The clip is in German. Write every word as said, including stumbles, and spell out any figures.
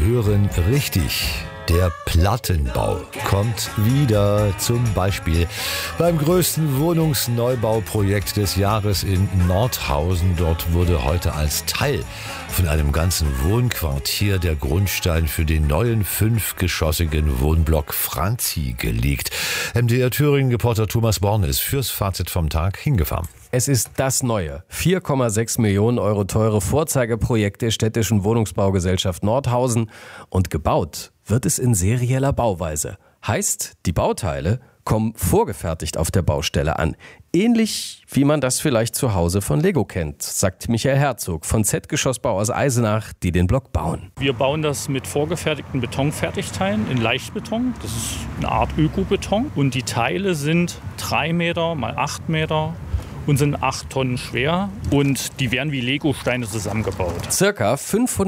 hören richtig. Der Plattenbau kommt wieder, zum Beispiel beim größten Wohnungsneubauprojekt des Jahres in Nordhausen. Dort wurde heute als Teil von einem ganzen Wohnquartier der Grundstein für den neuen fünfgeschossigen Wohnblock Franzi gelegt. M D R Thüringen-Reporter Thomas Born ist fürs Fazit vom Tag hingefahren. Es ist das neue, vier Komma sechs Millionen Euro teure Vorzeigeprojekt der städtischen Wohnungsbaugesellschaft Nordhausen. Und gebaut wird es in serieller Bauweise. Heißt, die Bauteile kommen vorgefertigt auf der Baustelle an. Ähnlich wie man das vielleicht zu Hause von Lego kennt, sagt Michael Herzog von Z-Geschossbau aus Eisenach, die den Block bauen. Wir bauen das mit vorgefertigten Betonfertigteilen in Leichtbeton. Das ist eine Art Ökobeton. Und die Teile sind drei Meter mal acht Meter und sind acht Tonnen schwer. Und die werden wie Lego-Steine zusammengebaut. Circa fünfhundert